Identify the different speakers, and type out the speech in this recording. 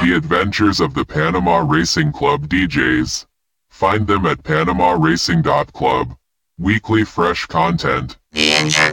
Speaker 1: The adventures of the Panama Racing Club DJs. Find them at PanamaRacing.club. Weekly fresh content.
Speaker 2: The engine